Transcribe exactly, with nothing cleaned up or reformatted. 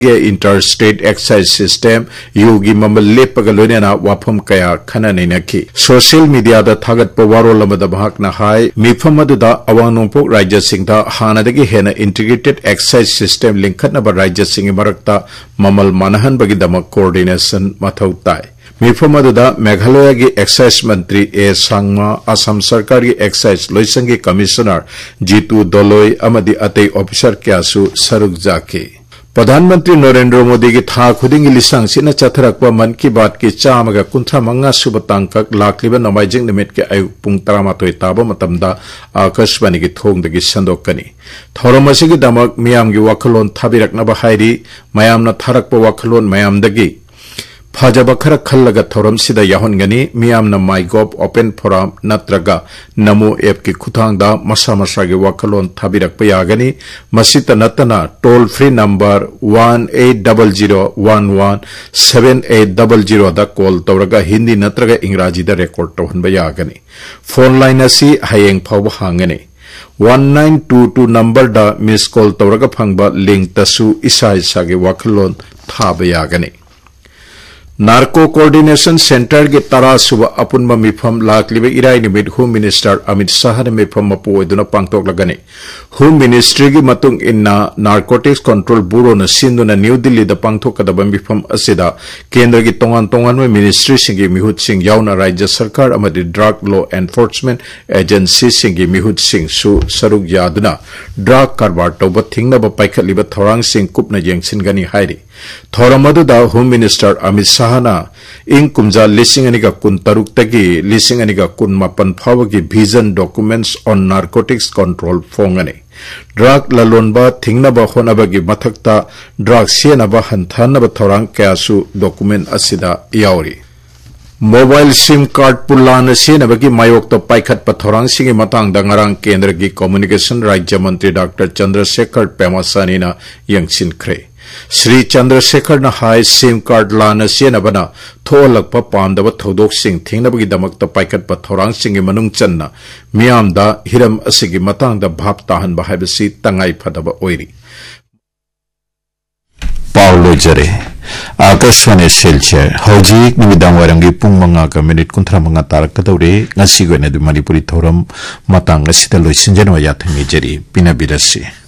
Inter state excise system युगी ममल लेपगा लोइना वाफम कया खना नैनखी social media दा थागत पवारोल अमदा भागना हाय मिफम अदुदा अवांग नोंपोक राज्य सिंहदा हानादगी हेना इंटीग्रेटेड एक्साइज सिस्टम लिंखतनबा राज्य सिंह मरक्ता ममल मानहनबगी दमक कोऑर्डिनेशन मथौ ताय मिफम अदुदा मेघालय की एक्साइज मंत्री ए सांगमा असम सरकार की एक्साइज लोइसंगी कमिश्नर जीतू दोलोई अमदी अतै ऑफिसर क्यासु सरुक जाके प्रधानमंत्री नरेंद्र मोदी की था खुदिंग लिसांग सिना चथरक मन की बात की चामगा कुंथा मंगा सुब तांकक लाखलिबा नमाइजिंग निमित के आयु पुंग तरामातोय ताबा मतमदा आकाशवाणी की थोंगदगी संदोकनी थौरम असिगी दमक मियाम की वखलोन थाबिरकनबा हाइरी मयामना थारकपा वखलोन मयामदगी फजब खर खल्लगा थौरम सिदा याहोनगनी मियामना माइगोव ओपन फोरम नत्रगा नमो ऐप की खुथांगदा मसा मसा के वखलोन थाबिरकपा यागनी मसित नतना toll free number one eight double zero one one seven eight double zero दा कॉल तौरगा हिंदी नत्रगा इंग्राजी दा रिकॉर्ड तौहनबा यागनी फोन लाइन असी हयेंग फावबा हांगनी one nine to to number दा मिस कॉल तौरगा फंगबा लिंक तसु इसा इसा के वखलोन थाबा यागनी नार्को कोऑर्डिनेशन सेंटर के तरा सुब अपुनबा मिफम लाखलिबे इराई निमित होम मिनिस्टर अमित शाह ने मिफम मपु ओइदुना पांगथोकलगनी होम मिनिस्ट्री की मतुंग इन्ना नार्कोटिक्स कंट्रोल ब्यूरो न सिंधुना न्यू दिल्ली दा पांगथोकदबा मिफम असिदा केंद्र की तोंगान तोंगान में मिनिस्ट्री सिंगी मिहुत सिंह याउना राज्य सरकार अमदि drug law enforcement agency सिंगी मिहुत Singh सु सरुक यादुना ड्रग कारबार तौबा थिंगनबा पाइखलिबा थौरांग सिंह कुपना येंगसिनगनी हाइरी थौरम अदुदा होम मिनिस्टर अमित शाह ना इंग कुमजा लिसिंग अनिगा कुन तरुक तगी लिसिंग अनिगा कुन मापन फावगी vision documents on narcotics control फोंगने drug ललोनबा थिंगनबा होनबगी मथक्ता drug सेनबा हंथानबा थौरांग कयासु document असिदा यावरी mobile SIM card पुलान सेनबगी मायोक्ता पाइखत पथौरांग सिंगी Matang दंगरांग केंद्र की कम्युनिकेशन राज्य मंत्री डॉक्टर चंद्रशेखर पेमासानीना यंगसिनख्रे श्री चंद्रशेखर न हाई सिम कार्ड लान सेनबना थोलकप पामदब थौदोक सिंह थिंगनबगी दमकता पाइखत थौरांग सिंगी मनुंग चन्ना मियामदा हिरम असिगी मतंगदा भाप ताहनबा हाइबसी तंगाई फदबा ओइरी पाउलो जरे आकाशवाणी सेलचर हौजिक निमिदांग वारंगी पुंग मंगा का मिनिट कुंथरा मंगा तारक कदौरे ngasi गोने दु मणिपुरी थौरम मतंग असिदा लोइसिनजन वा याथमी जरी पिना बिरसी।